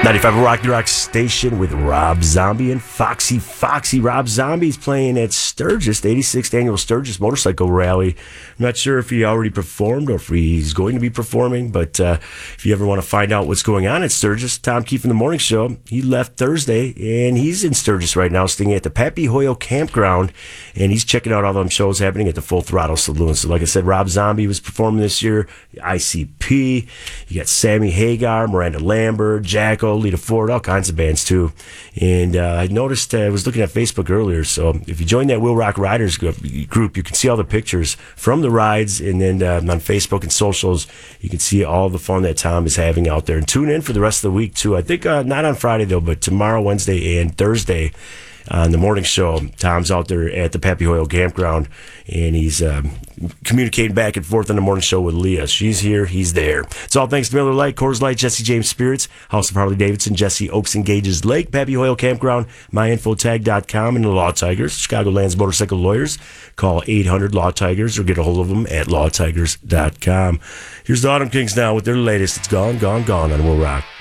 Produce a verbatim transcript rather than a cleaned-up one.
ninety-five Rock the Rock Station with Rob Zombie and Foxy Foxy. Rob Zombie's playing at Sturgis, the eighty-sixth Annual Sturgis Motorcycle Rally. I'm not sure if he already performed or if he's going to be performing, but uh, if you ever want to find out what's going on at Sturgis, Tom Keefe in the Morning Show, he left Thursday, and he's in Sturgis right now, staying at the Pappy Hoyle Campground, and he's checking out all them shows happening at the Full Throttle Saloon. So like I said, Rob Zombie was performing this year, I C P, you got Sammy Hagar, Miranda Lambert, Jacko, Lita Ford, all kinds of bands too. And uh, I noticed, uh, I was looking at Facebook earlier, so if you join that Will Rock Riders group, you can see all the pictures from the rides, and then uh, on Facebook and socials, you can see all the fun that Tom is having out there. And tune in for the rest of the week too. I think uh, not on Friday though, but tomorrow, Wednesday, and Thursday on the morning show, Tom's out there at the Pappy Hoyle Campground, and he's um, communicating back and forth on the morning show with Leah. She's here, he's there. It's all thanks to Miller Lite, Coors Light, Jesse James Spirits, House of Harley Davidson, Jesse Oaks and Gages Lake, Pappy Hoyle Campground, my info tag dot com, and the Law Tigers, Chicagoland's motorcycle lawyers. Call eight hundred Law Tigers or get a hold of them at law tigers dot com. Here's the Autumn Kings now with their latest. It's Gone, Gone, Gone on Will Rock.